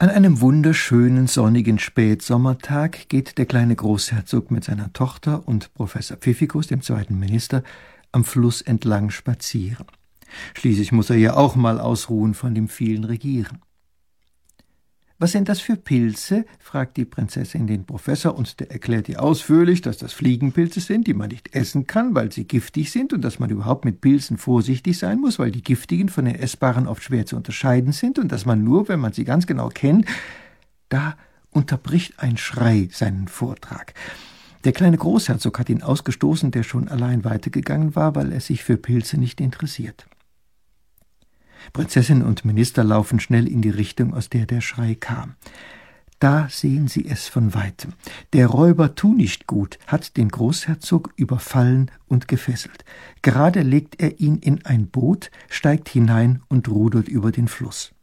An einem wunderschönen, sonnigen Spätsommertag geht der kleine Großherzog mit seiner Tochter und Professor Pfiffikus, dem zweiten Minister, am Fluss entlang spazieren. Schließlich muss er ja auch mal ausruhen von dem vielen Regieren. »Was sind das für Pilze?« fragt die Prinzessin den Professor, und der erklärt ihr ausführlich, dass das Fliegenpilze sind, die man nicht essen kann, weil sie giftig sind, und dass man überhaupt mit Pilzen vorsichtig sein muss, weil die giftigen von den essbaren oft schwer zu unterscheiden sind, und dass man nur, wenn man sie ganz genau kennt. Da unterbricht ein Schrei seinen Vortrag. Der kleine Großherzog hat ihn ausgestoßen, der schon allein weitergegangen war, weil er sich für Pilze nicht interessiert. Prinzessin und Minister laufen schnell in die Richtung, aus der der Schrei kam. Da sehen sie es von weitem. Der Räuber Tunichtgut hat den Großherzog überfallen und gefesselt. Gerade legt er ihn in ein Boot, steigt hinein und rudert über den Fluss.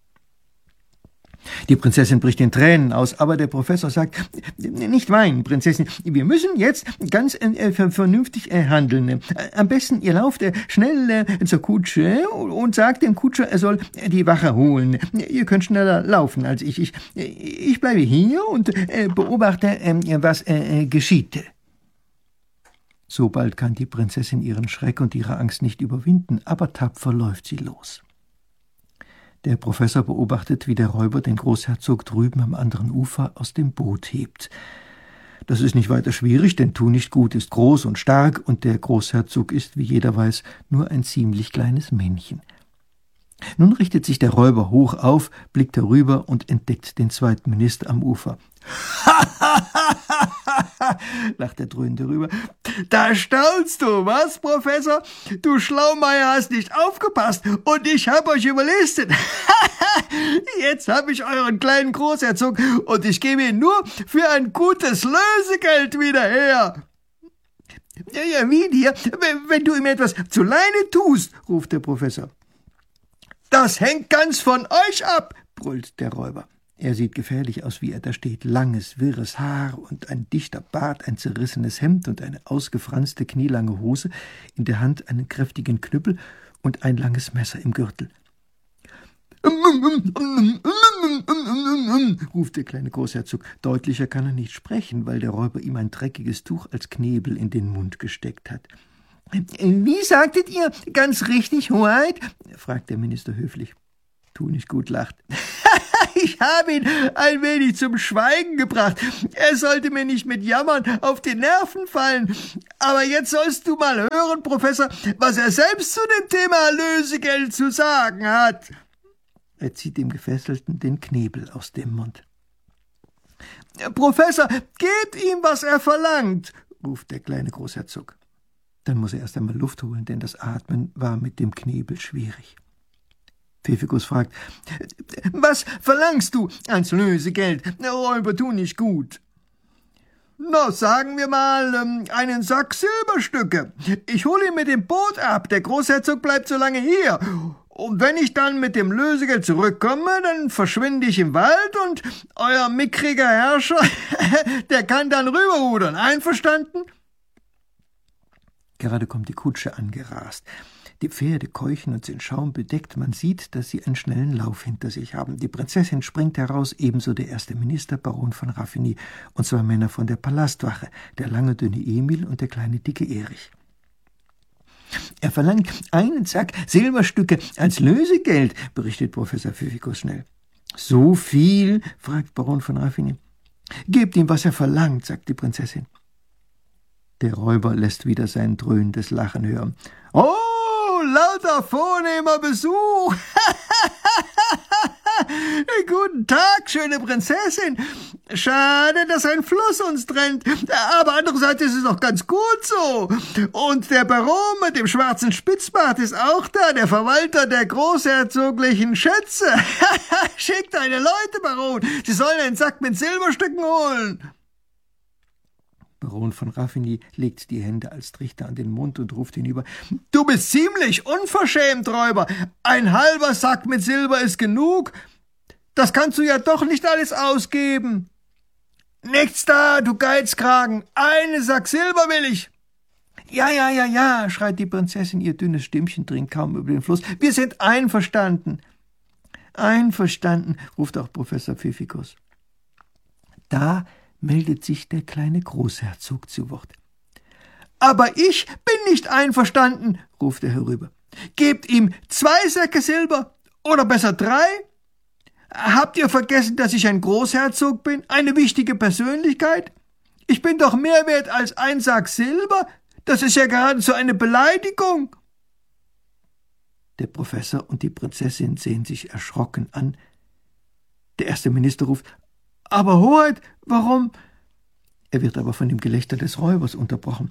Die Prinzessin bricht in Tränen aus, aber der Professor sagt: »Nicht weinen, Prinzessin, wir müssen jetzt ganz vernünftig handeln. Am besten, ihr lauft schnell zur Kutsche und sagt dem Kutscher, er soll die Wache holen. Ihr könnt schneller laufen als ich. Ich bleibe hier und beobachte, was geschieht.« So bald kann die Prinzessin ihren Schreck und ihre Angst nicht überwinden, aber tapfer läuft sie los. Der Professor beobachtet, wie der Räuber den Großherzog drüben am anderen Ufer aus dem Boot hebt. Das ist nicht weiter schwierig, denn Tunichtgut ist groß und stark und der Großherzog ist, wie jeder weiß, nur ein ziemlich kleines Männchen. Nun richtet sich der Räuber hoch auf, blickt herüber und entdeckt den zweiten Minister am Ufer. Lacht er dröhnend herüber. »Da staunst du, was, Professor? Du Schlaumeier hast nicht aufgepasst und ich hab euch überlistet. Jetzt hab ich euren kleinen Großherzog und ich gebe ihn nur für ein gutes Lösegeld wieder her.« »Ja, wie dir? Wenn du ihm etwas zu Leine tust«, ruft der Professor. »Das hängt ganz von euch ab«, brüllt der Räuber. Er sieht gefährlich aus, wie er da steht. Langes, wirres Haar und ein dichter Bart, ein zerrissenes Hemd und eine ausgefranste, knielange Hose, in der Hand einen kräftigen Knüppel und ein langes Messer im Gürtel. Ruft der kleine Großherzog. Deutlicher kann er nicht sprechen, weil der Räuber ihm ein dreckiges Tuch als Knebel in den Mund gesteckt hat. »Wie sagtet ihr? Ganz richtig, Hoheit?« fragt der Minister höflich. Tunichtgut lacht. »Ich habe ihn ein wenig zum Schweigen gebracht. Er sollte mir nicht mit Jammern auf die Nerven fallen. Aber jetzt sollst du mal hören, Professor, was er selbst zu dem Thema Lösegeld zu sagen hat.« Er zieht dem Gefesselten den Knebel aus dem Mund. »Professor, gebt ihm, was er verlangt«, ruft der kleine Großherzog. Dann muss er erst einmal Luft holen, denn das Atmen war mit dem Knebel schwierig. Pfiffikus fragt: »Was verlangst du als Lösegeld, Räuber Tunichtgut?« »Na, sagen wir mal, einen Sack Silberstücke. Ich hole ihn mit dem Boot ab, der Großherzog bleibt so lange hier. Und wenn ich dann mit dem Lösegeld zurückkomme, dann verschwinde ich im Wald und euer mickriger Herrscher, der kann dann rüberrudern. Einverstanden?« Gerade kommt die Kutsche angerast. Die Pferde keuchen und sind schaumbedeckt. Man sieht, dass sie einen schnellen Lauf hinter sich haben. Die Prinzessin springt heraus, ebenso der erste Minister, Baron von Raffigny, und 2 Männer von der Palastwache, der lange, dünne Emil und der kleine, dicke Erich. »Er verlangt einen Sack Silberstücke als Lösegeld«, berichtet Professor Pfiffikus schnell. »So viel?« fragt Baron von Raffigny. »Gebt ihm, was er verlangt«, sagt die Prinzessin. Der Räuber lässt wieder sein dröhnendes Lachen hören. »Oh, lauter vornehmer Besuch! Guten Tag, schöne Prinzessin. Schade, dass ein Fluss uns trennt, aber andererseits ist es doch ganz gut so. Und der Baron mit dem schwarzen Spitzbart ist auch da, der Verwalter der großherzoglichen Schätze. Schickt deine Leute, Baron, sie sollen einen Sack mit Silberstücken holen.« Baron von Raffigny legt die Hände als Trichter an den Mund und ruft hinüber: »Du bist ziemlich unverschämt, Räuber. Ein halber Sack mit Silber ist genug. Das kannst du ja doch nicht alles ausgeben.« »Nichts da, du Geizkragen. Einen Sack Silber will ich.« »Ja«, schreit die Prinzessin, ihr dünnes Stimmchen dringt kaum über den Fluss. »Wir sind einverstanden.« Einverstanden, ruft auch Professor Pfiffikus. Da meldet sich der kleine Großherzog zu Wort. »Aber ich bin nicht einverstanden«, ruft er herüber. »Gebt ihm 2 Säcke Silber oder besser 3? Habt ihr vergessen, dass ich ein Großherzog bin, eine wichtige Persönlichkeit? Ich bin doch mehr wert als 1 Sack Silber. Das ist ja geradezu eine Beleidigung.« Der Professor und die Prinzessin sehen sich erschrocken an. Der erste Minister ruft: »Aber Hoheit, warum?« Er wird aber von dem Gelächter des Räubers unterbrochen.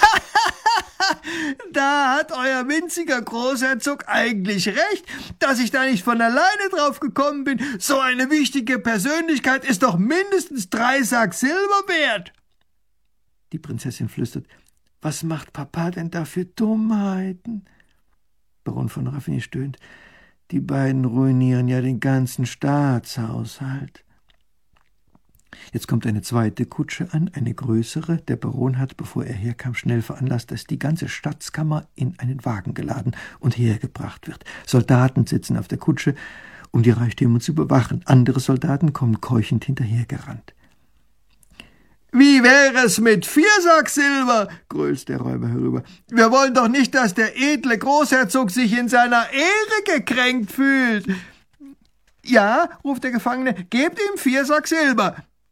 »Da hat euer winziger Großherzog eigentlich recht, dass ich da nicht von alleine drauf gekommen bin. So eine wichtige Persönlichkeit ist doch mindestens 3 Sack Silber wert.« Die Prinzessin flüstert: »Was macht Papa denn da für Dummheiten?« Baron von Raffigny stöhnt: »Die beiden ruinieren ja den ganzen Staatshaushalt.« Jetzt kommt eine zweite Kutsche an, eine größere. Der Baron hat, bevor er herkam, schnell veranlasst, dass die ganze Schatzkammer in einen Wagen geladen und hergebracht wird. Soldaten sitzen auf der Kutsche, um die Reichtümer zu überwachen. Andere Soldaten kommen keuchend hinterhergerannt. »Wie wäre es mit 4 Sack Silber?« grölt der Räuber herüber. »Wir wollen doch nicht, dass der edle Großherzog sich in seiner Ehre gekränkt fühlt.« »Ja«, ruft der Gefangene, »gebt ihm 4 Sack Silber.«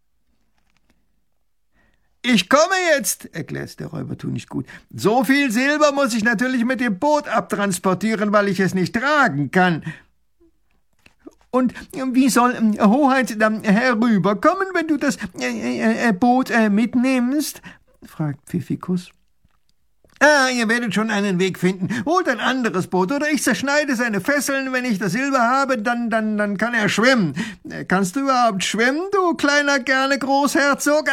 »Ich komme jetzt«, erklärt der Räuber Tunichtgut. »So viel Silber muss ich natürlich mit dem Boot abtransportieren, weil ich es nicht tragen kann.« »Und wie soll Hoheit dann herüberkommen, wenn du das Boot mitnimmst?« fragt Pfiffikus. »Ihr werdet schon einen Weg finden. Holt ein anderes Boot, oder ich zerschneide seine Fesseln. Wenn ich das Silber habe, dann kann er schwimmen. Kannst du überhaupt schwimmen, du kleiner gerne Großherzog?«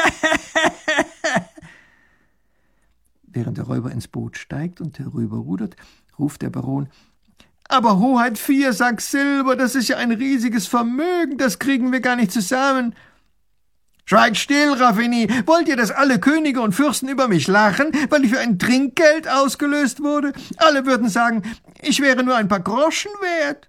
Während der Räuber ins Boot steigt und herüberrudert, ruft der Baron: »Aber Hoheit, 4 Sack Silber, das ist ja ein riesiges Vermögen, das kriegen wir gar nicht zusammen.« »Schweigt still, Raffigny! Wollt ihr, dass alle Könige und Fürsten über mich lachen, weil ich für ein Trinkgeld ausgelöst wurde? Alle würden sagen, ich wäre nur ein paar Groschen wert.«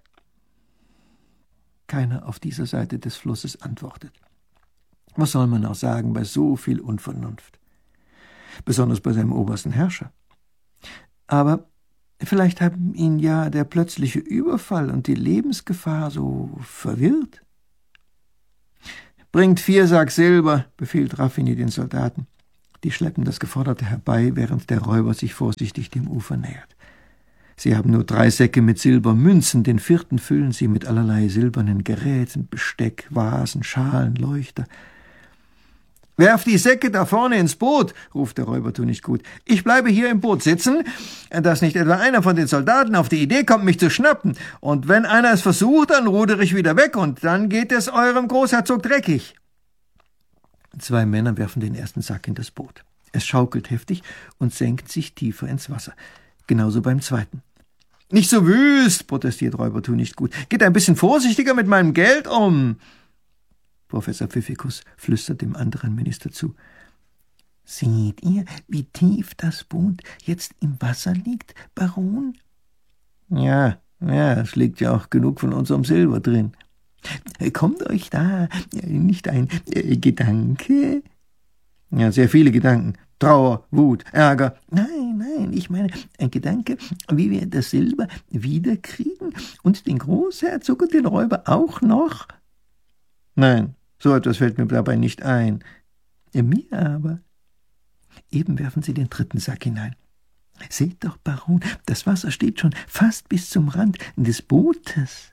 Keiner auf dieser Seite des Flusses antwortet. Was soll man auch sagen bei so viel Unvernunft? Besonders bei seinem obersten Herrscher. Aber vielleicht haben ihn ja der plötzliche Überfall und die Lebensgefahr so verwirrt. »Bringt 4 Sack Silber«, befiehlt Raffigny den Soldaten. Die schleppen das Geforderte herbei, während der Räuber sich vorsichtig dem Ufer nähert. Sie haben nur 3 Säcke mit Silbermünzen, den 4. füllen sie mit allerlei silbernen Geräten, Besteck, Vasen, Schalen, Leuchter. »Werft die Säcke da vorne ins Boot«, ruft der Räuber Tunichtgut. »Ich bleibe hier im Boot sitzen, dass nicht etwa einer von den Soldaten auf die Idee kommt, mich zu schnappen. Und wenn einer es versucht, dann rudere ich wieder weg, und dann geht es eurem Großherzog dreckig.« 2 Männer werfen den ersten Sack in das Boot. Es schaukelt heftig und senkt sich tiefer ins Wasser. Genauso beim zweiten. »Nicht so wüst«, protestiert Räuber Tunichtgut. »Geht ein bisschen vorsichtiger mit meinem Geld um.« Professor Pfiffikus flüstert dem anderen Minister zu. »Seht ihr, wie tief das Boot jetzt im Wasser liegt, Baron?« »Ja, es liegt ja auch genug von unserem Silber drin.« »Kommt euch da nicht ein Gedanke?« »Ja, sehr viele Gedanken. Trauer, Wut, Ärger.« Nein, ich meine ein Gedanke, wie wir das Silber wiederkriegen und den Großherzog und den Räuber auch noch.« »Nein, so etwas fällt mir dabei nicht ein.« »Mir aber.« Eben werfen sie den 3. Sack hinein. »Seht doch, Baron, das Wasser steht schon fast bis zum Rand des Bootes.«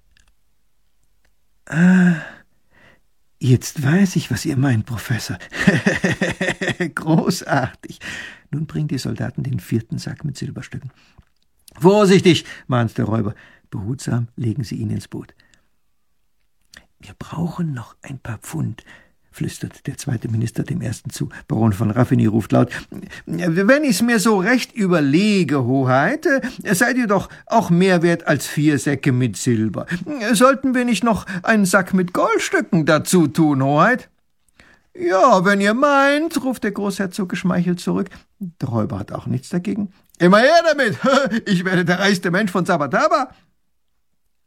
»Ah, jetzt weiß ich, was ihr meint, Professor.« »Großartig.« Nun bringen die Soldaten den 4. Sack mit Silberstücken. »Vorsichtig«, mahnt der Räuber. Behutsam legen sie ihn ins Boot. »Wir brauchen noch ein paar Pfund«, flüstert der 2. Minister dem ersten zu. Baron von Raffigny ruft laut: »Wenn ich's mir so recht überlege, Hoheit, seid ihr doch auch mehr wert als 4 Säcke mit Silber. Sollten wir nicht noch einen Sack mit Goldstücken dazu tun, Hoheit?« »Ja, wenn ihr meint«, ruft der Großherzog geschmeichelt zurück. Der Räuber hat auch nichts dagegen. »Immer her damit! Ich werde der reichste Mensch von Sabataba.«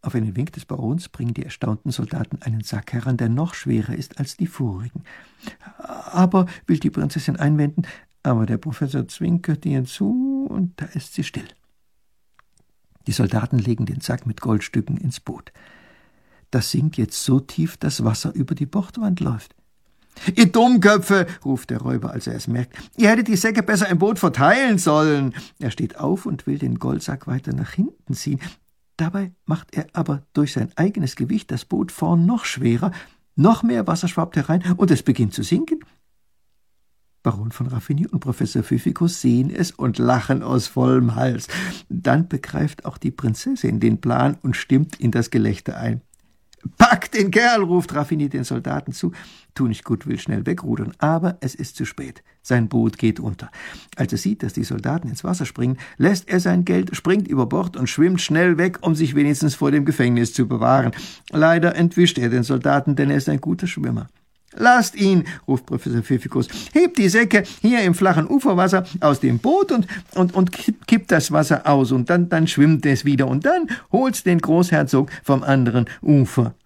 Auf einen Wink des Barons bringen die erstaunten Soldaten einen Sack heran, der noch schwerer ist als die vorigen. Aber, will die Prinzessin einwenden, aber der Professor zwinkert ihr zu und da ist sie still. Die Soldaten legen den Sack mit Goldstücken ins Boot. Das sinkt jetzt so tief, dass Wasser über die Bordwand läuft. »Ihr Dummköpfe«, ruft der Räuber, als er es merkt, »ihr hättet die Säcke besser im Boot verteilen sollen.« Er steht auf und will den Goldsack weiter nach hinten ziehen. Dabei macht er aber durch sein eigenes Gewicht das Boot vorn noch schwerer, noch mehr Wasser schwappt herein und es beginnt zu sinken. Baron von Raffigny und Professor Pfiffikus sehen es und lachen aus vollem Hals. Dann begreift auch die Prinzessin den Plan und stimmt in das Gelächter ein. »Pack den Kerl«, ruft Raffigny den Soldaten zu. Tunichtgut will schnell wegrudern, aber es ist zu spät. Sein Boot geht unter. Als er sieht, dass die Soldaten ins Wasser springen, lässt er sein Geld, springt über Bord und schwimmt schnell weg, um sich wenigstens vor dem Gefängnis zu bewahren. Leider entwischt er den Soldaten, denn er ist ein guter Schwimmer. »Lasst ihn«, ruft Professor Pfiffikus, »hebt die Säcke hier im flachen Uferwasser aus dem Boot und kippt das Wasser aus und dann schwimmt es wieder und dann holt's den Großherzog vom anderen Ufer.«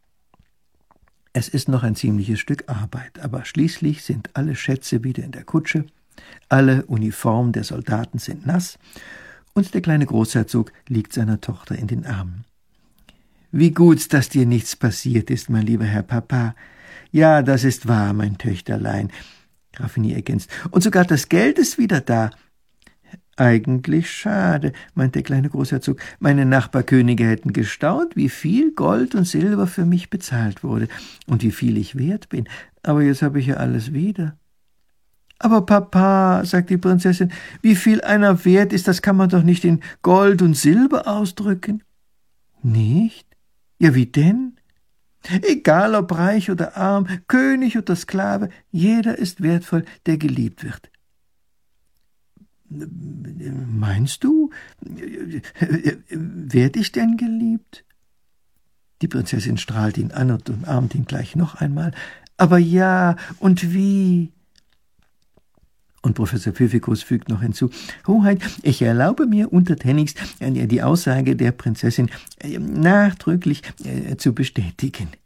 Es ist noch ein ziemliches Stück Arbeit, aber schließlich sind alle Schätze wieder in der Kutsche, alle Uniformen der Soldaten sind nass und der kleine Großherzog liegt seiner Tochter in den Armen. »Wie gut, dass dir nichts passiert ist, mein lieber Herr Papa. Ja, das ist wahr, mein Töchterlein«, Raffigny ergänzt. »Und sogar das Geld ist wieder da.« »Eigentlich schade«, meint der kleine Großherzog. »Meine Nachbarkönige hätten gestaunt, wie viel Gold und Silber für mich bezahlt wurde und wie viel ich wert bin. Aber jetzt habe ich ja alles wieder.« »Aber Papa«, sagt die Prinzessin, »wie viel einer wert ist, das kann man doch nicht in Gold und Silber ausdrücken.« »Nicht? Ja, wie denn?« »Egal ob reich oder arm, König oder Sklave, jeder ist wertvoll, der geliebt wird.« »Meinst du, werd ich denn geliebt?« Die Prinzessin strahlt ihn an und umarmt ihn gleich noch einmal. »Aber ja, und wie?« Und Professor Pfiffikus fügt noch hinzu, »Hoheit, ich erlaube mir untertänigst, die Aussage der Prinzessin nachdrücklich zu bestätigen.«